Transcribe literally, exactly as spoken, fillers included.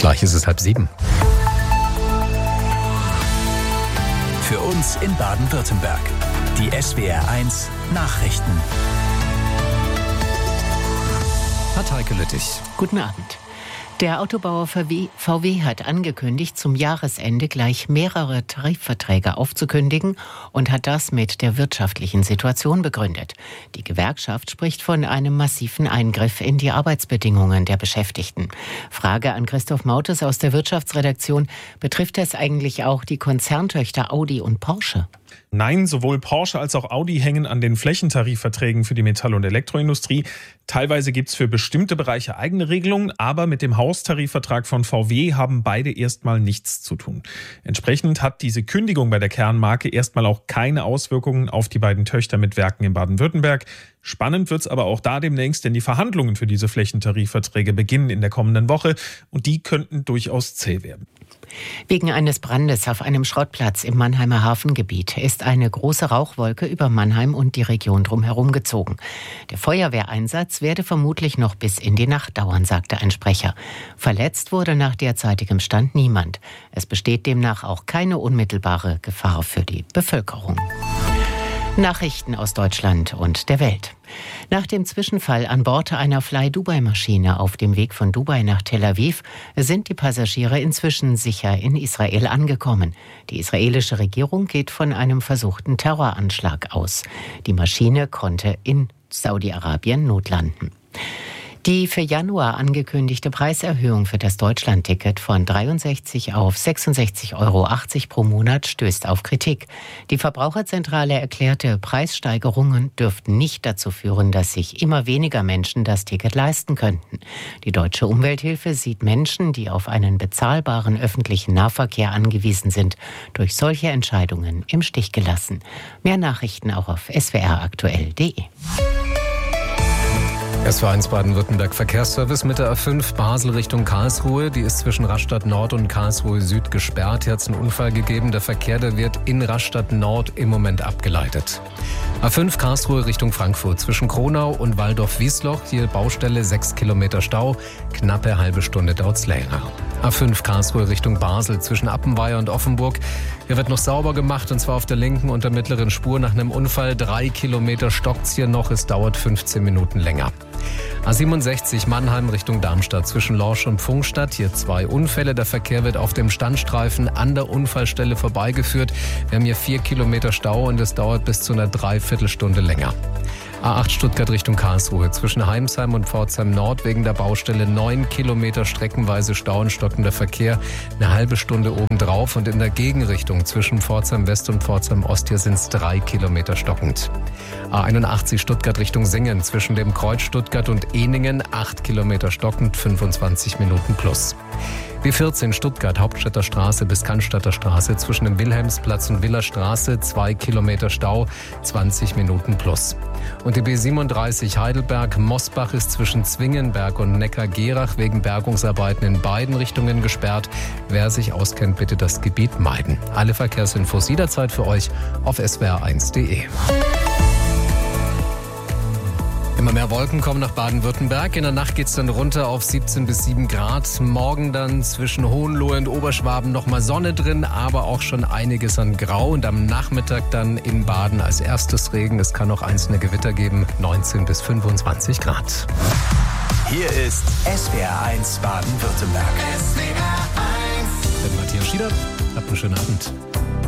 Gleich ist es halb sieben. Für uns in Baden-Württemberg. Die S W R eins Nachrichten. Hat Heike Lüttich. Guten Abend. Der Autobauer V W hat angekündigt, zum Jahresende gleich mehrere Tarifverträge aufzukündigen und hat das mit der wirtschaftlichen Situation begründet. Die Gewerkschaft spricht von einem massiven Eingriff in die Arbeitsbedingungen der Beschäftigten. Frage an Christoph Mautes aus der Wirtschaftsredaktion: Betrifft das eigentlich auch die Konzerntöchter Audi und Porsche? Nein, sowohl Porsche als auch Audi hängen an den Flächentarifverträgen für die Metall- und Elektroindustrie. Teilweise gibt es für bestimmte Bereiche eigene Regelungen, aber mit dem Haustarifvertrag von V W haben beide erstmal nichts zu tun. Entsprechend hat diese Kündigung bei der Kernmarke erstmal auch keine Auswirkungen auf die beiden Töchter mit Werken in Baden-Württemberg. Spannend wird's aber auch da demnächst, denn die Verhandlungen für diese Flächentarifverträge beginnen in der kommenden Woche und die könnten durchaus zäh werden. Wegen eines Brandes auf einem Schrottplatz im Mannheimer Hafengebiet ist eine große Rauchwolke über Mannheim und die Region drumherum gezogen. Der Feuerwehreinsatz werde vermutlich noch bis in die Nacht dauern, sagte ein Sprecher. Verletzt wurde nach derzeitigem Stand niemand. Es besteht demnach auch keine unmittelbare Gefahr für die Bevölkerung. Nachrichten aus Deutschland und der Welt. Nach dem Zwischenfall an Bord einer Fly-Dubai-Maschine auf dem Weg von Dubai nach Tel Aviv sind die Passagiere inzwischen sicher in Israel angekommen. Die israelische Regierung geht von einem versuchten Terroranschlag aus. Die Maschine konnte in Saudi-Arabien notlanden. Die für Januar angekündigte Preiserhöhung für das Deutschlandticket von dreiundsechzig auf sechsundsechzig Euro achtzig pro Monat stößt auf Kritik. Die Verbraucherzentrale erklärte, Preissteigerungen dürften nicht dazu führen, dass sich immer weniger Menschen das Ticket leisten könnten. Die Deutsche Umwelthilfe sieht Menschen, die auf einen bezahlbaren öffentlichen Nahverkehr angewiesen sind, durch solche Entscheidungen im Stich gelassen. Mehr Nachrichten auch auf s w r aktuell punkt d e. S W R eins Baden-Württemberg Verkehrsservice mit der A fünf Basel Richtung Karlsruhe. Die ist zwischen Rastatt Nord und Karlsruhe Süd gesperrt. Hier hat es einen Unfall gegeben. Der Verkehr, der wird in Rastatt Nord im Moment abgeleitet. A fünf Karlsruhe Richtung Frankfurt zwischen Kronau und Waldorf-Wiesloch. Hier Baustelle, sechs Kilometer Stau. Knappe halbe Stunde dauert's länger. A fünf Karlsruhe Richtung Basel zwischen Appenweier und Offenburg. Hier wird noch sauber gemacht und zwar auf der linken und der mittleren Spur nach einem Unfall. Drei Kilometer stockt's hier noch. Es dauert fünfzehn Minuten länger. A siebenundsechzig Mannheim Richtung Darmstadt zwischen Lorsch und Pfungstadt. Hier zwei Unfälle. Der Verkehr wird auf dem Standstreifen an der Unfallstelle vorbeigeführt. Wir haben hier vier Kilometer Stau und es dauert bis zu einer Dreiviertelstunde länger. A acht Stuttgart Richtung Karlsruhe zwischen Heimsheim und Pforzheim Nord wegen der Baustelle neun Kilometer streckenweise Stau und stockender Verkehr. Eine halbe Stunde obendrauf und in der Gegenrichtung zwischen Pforzheim West und Pforzheim Ost hier sind es drei Kilometer stockend. A einundachtzig Stuttgart Richtung Singen zwischen dem Kreuz Stuttgart und Ehningen acht Kilometer stockend, fünfundzwanzig Minuten plus. B vierzehn Stuttgart Hauptstädter Straße bis Cannstatter Straße zwischen dem Wilhelmsplatz und Viller Straße zwei Kilometer Stau, zwanzig Minuten plus. Und die B siebenunddreißig Heidelberg Mosbach ist zwischen Zwingenberg und Neckar-Gerach wegen Bergungsarbeiten in beiden Richtungen gesperrt. Wer sich auskennt, bitte das Gebiet meiden. Alle Verkehrsinfos jederzeit für euch auf s w r eins punkt d e. Immer mehr Wolken kommen nach Baden-Württemberg. In der Nacht geht es dann runter auf siebzehn bis sieben Grad. Morgen dann zwischen Hohenlohe und Oberschwaben nochmal Sonne drin, aber auch schon einiges an Grau. Und am Nachmittag dann in Baden als erstes Regen. Es kann noch einzelne Gewitter geben, neunzehn bis fünfundzwanzig Grad. Hier ist S W R eins Baden-Württemberg. S W R eins. Mit Matthias Schieder. Habt einen schönen Abend.